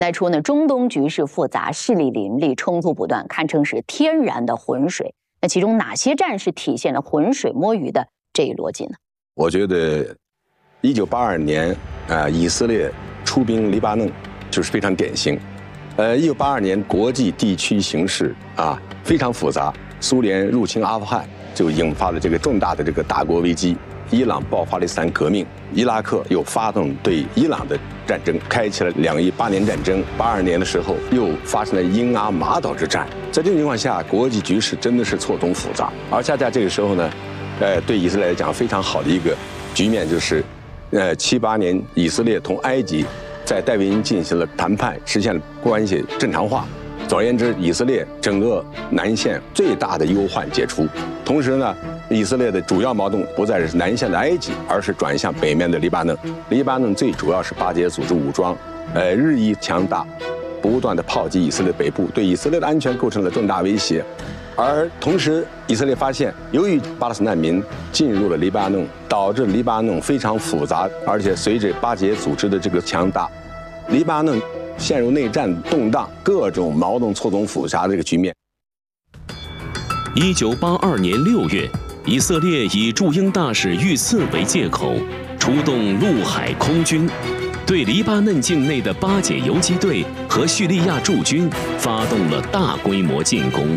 来出呢，中东局势复杂，势力林立，冲突不断，堪称是天然的浑水。那其中哪些战事体现了浑水摸鱼的这一逻辑呢？ 我觉得，1982年以色列出兵黎巴嫩就是非常典型。1982年国际地区形势非常复杂，苏联入侵阿富汗就引发了这个重大的这个大国危机。伊朗爆发了伊斯兰革命，伊拉克又发动对伊朗的战争，开启了218年战争。82年的时候又发生了英阿马岛之战。在这种情况下，国际局势真的是错综复杂。而恰恰这个时候呢，对以色列来讲非常好的一个局面就是，78年以色列同埃及在戴维营进行了谈判，实现了关系正常化。总而言之，以色列整个南线最大的忧患解除。同时呢，以色列的主要矛盾不再是南线的埃及，而是转向北面的黎巴嫩。黎巴嫩最主要是巴解组织武装，日益强大，不断的炮击以色列北部，对以色列的安全构成了重大威胁。而同时，以色列发现，由于巴勒斯坦难民进入了黎巴嫩，导致黎巴嫩非常复杂，而且随着巴解组织的这个强大，黎巴嫩陷入内战动荡，各种矛盾错综复杂的这个局面。 1982年6月，以色列以驻英大使遇刺为借口，出动陆海空军，对黎巴嫩境内的巴解游击队和叙利亚驻军发动了大规模进攻。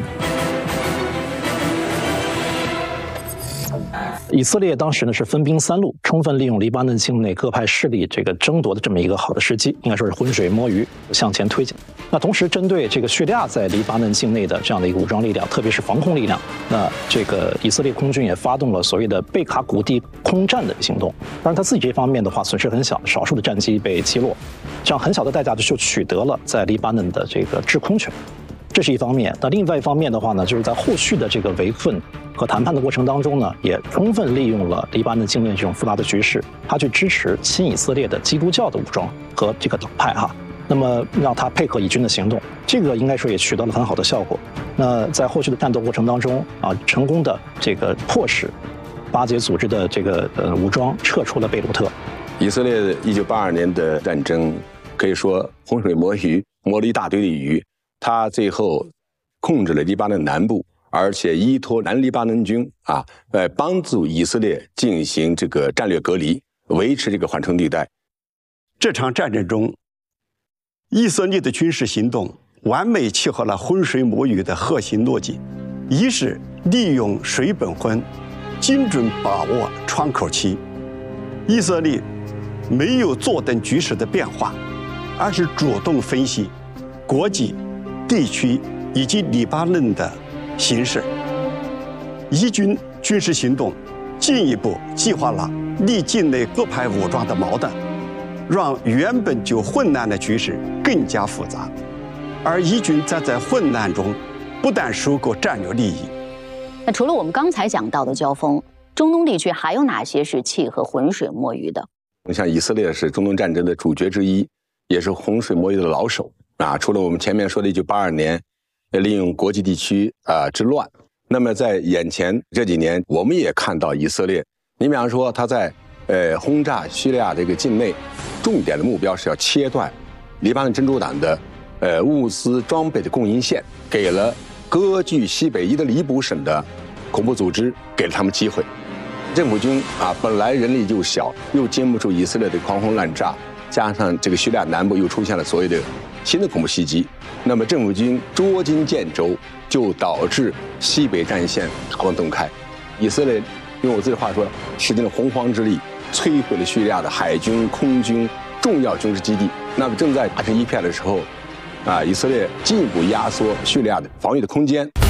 以色列当时呢是分兵3路，充分利用黎巴嫩境内各派势力这个争夺的这么一个好的时机，应该说是浑水摸鱼向前推进。那同时针对这个叙利亚在黎巴嫩境内的这样的一个武装力量，特别是防空力量，那这个以色列空军也发动了所谓的贝卡谷地空战的行动。当然他自己这方面的话损失很小，少数的战机被击落，这样很小的代价就取得了在黎巴嫩的这个制空权。这是一方面。那另外一方面的话呢，就是在后续的这个围困和谈判的过程当中呢，也充分利用了黎巴嫩境内这种复杂的局势，他去支持亲以色列的基督教的武装和这个党派那么让他配合以军的行动，这个应该说也取得了很好的效果。那在后续的战斗过程当中成功的这个迫使巴解组织的这个武装撤出了贝鲁特。 以色列1982年的战争可以说浑水摸鱼，摸了一大堆的鱼。他最后控制了黎巴嫩南部，而且依托南黎巴嫩军帮助以色列进行这个战略隔离，维持这个缓冲地带。 这场战争中，以色列的军事行动完美契合了浑水摸鱼的核心逻辑：一是利用水本昏，精准把握窗口期。以色列没有坐等局势的变化，而是主动分析国际、地区以及黎巴嫩的形势。以军军事行动进一步激化了离境内各派武装的矛盾，让原本就混乱的局势更加复杂。而以军在混乱中不但收获战略利益。 那除了我们刚才讲到的交锋，中东地区还有哪些是契合浑水摸鱼的？ 像以色列是中东战争的主角之一，也是浑水摸鱼的老手除了我们前面说的1982年利用国际地区之乱，那么在眼前这几年，我们也看到以色列，你比方说他在轰炸叙利亚这个境内，重点的目标是要切断黎巴嫩真主党的物资装备的供应线，给了割据西北伊德利卜省的恐怖组织给了他们机会。政府军本来人力就小，又经不住以色列的狂轰滥炸，加上这个叙利亚南部又出现了所谓的新的恐怖袭击，那么政府军捉襟见肘，就导致西北战线大浪洞开。以色列用我自己的话说，使尽了洪荒之力，摧毁了叙利亚的海军、空军重要军事基地。那么正在打成一片的时候，以色列进一步压缩叙利亚的防御的空间。